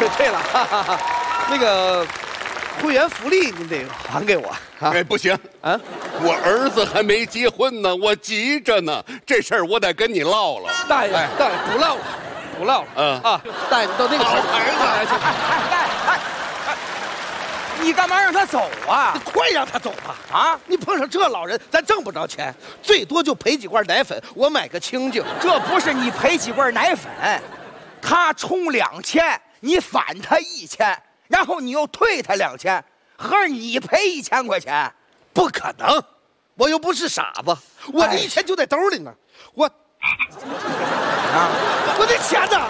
对了，那个会员福利你得还给我啊！ 哎，不行啊， 我儿子还没结婚呢，我急着呢，这事儿我得跟你唠了。 大爷，大爷不唠了，不唠了。大爷，你到那个好孩子， 你干嘛让他走啊？ 你快让他走吧！ 啊， 你碰上这老人，咱挣不着钱，最多就赔几罐奶粉，我买个清净。 这不是你赔几罐奶粉，他充2000，你返他1000，然后你又退他2000，合着你赔1000块钱？ 不可能，我又不是傻子，我这1000就在兜里呢。我的钱呢？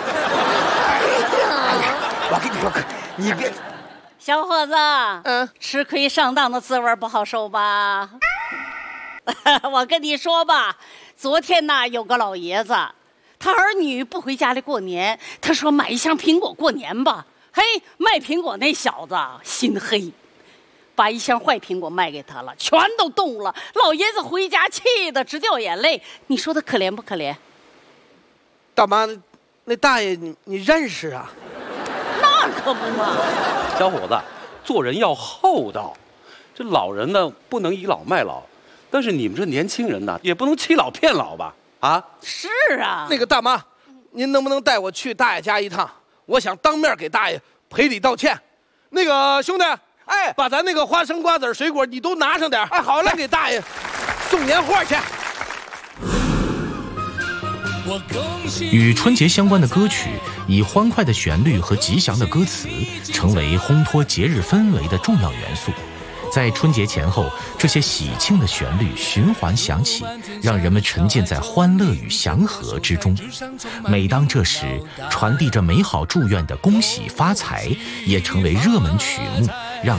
我跟你说，你别。 小伙子，吃亏上当的滋味不好受吧？我跟你说吧，昨天呐有个老爷子，他儿女不回家里过年，他说买一箱苹果过年吧。嘿，卖苹果那小子心黑，把一箱坏苹果卖给他了，全都冻了。老爷子回家气得直掉眼泪，你说他可怜不可怜？ 大妈，那大爷你认识啊？ 那可不嘛。 小伙子，做人要厚道，这老人呢不能倚老卖老，但是你们这年轻人呢也不能欺老骗老吧？啊？ 是啊。 那个大妈，您能不能带我去大爷家一趟？我想当面给大爷赔礼道歉。那个兄弟， 哎， 把咱那个花生、瓜子、水果你都拿上点。 哎，好嘞， 咱给大爷送年货去。 与春节相关的歌曲，以欢快的旋律和吉祥的歌词，成为烘托节日氛围的重要元素。在春节前后，这些喜庆的旋律循环响起，让人们沉浸在欢乐与祥和之中。每当这时，传递着美好祝愿的恭喜发财也成为热门曲目，让